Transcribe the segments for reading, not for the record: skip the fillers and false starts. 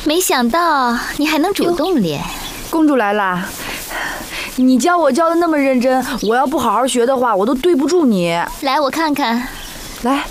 没想到你还能主动练。 公主来啦！你教我教的那么认真，我要不好好学的话，我都对不住你。 来，我看看。 来。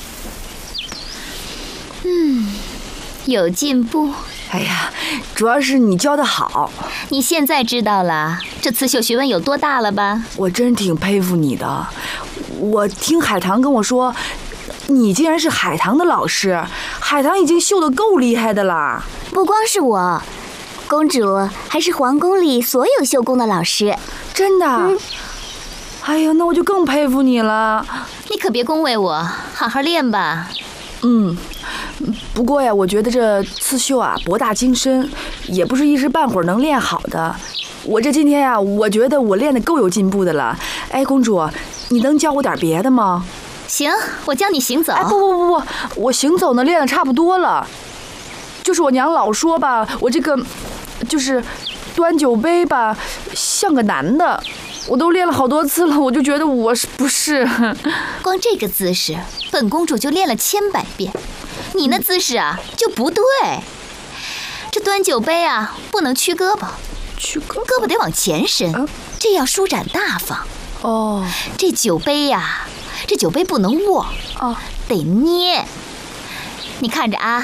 有进步。 哎呀，主要是你教的好。 你现在知道了这刺绣学问有多大了吧？ 我真挺佩服你的。我听海棠跟我说，你竟然是海棠的老师。海棠已经绣得够厉害的啦。 不光是我，公主还是皇宫里所有绣工的老师。 真的？哎呀，那我就更佩服你了。 你可别恭维我，好好练吧。 不过呀，我觉得这刺绣啊博大精深，也不是一时半会儿能练好的。我这今天呀，我觉得我练得够有进步的了。哎，公主，你能教我点别的吗？ 行，我教你行走。 哎，不，我行走呢练得差不多了。就是我娘老说吧，我这个就是端酒杯吧，像个男的。我都练了好多次了，我就觉得我不是。 光这个姿势，本公主就练了千百遍。你那姿势啊就不对。这端酒杯啊不能屈胳膊，胳膊得往前伸，这样舒展大方。 哦， 这酒杯呀，这酒杯不能握，得捏。你看着啊。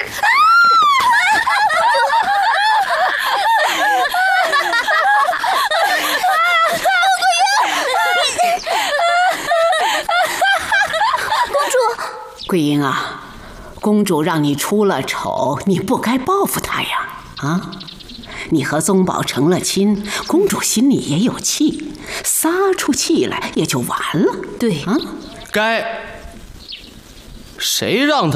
桂英啊，公主让你出了丑，你不该报复她呀！啊，你和宗保成了亲，公主心里也有气，撒出气来也就完了。 对啊， 该，谁让他